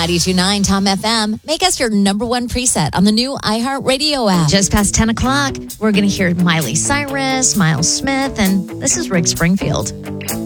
92.9 Tom FM. Make us your number one preset on the new iHeartRadio app. Just past 10 o'clock, we're going to hear Miley Cyrus, Miles Smith, and this is Rick Springfield.